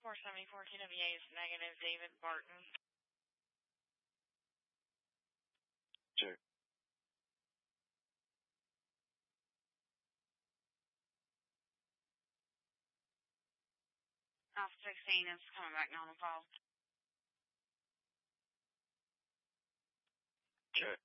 474 TWA is negative, David Barton. Check. Alpha 16 is coming back on the call. Check.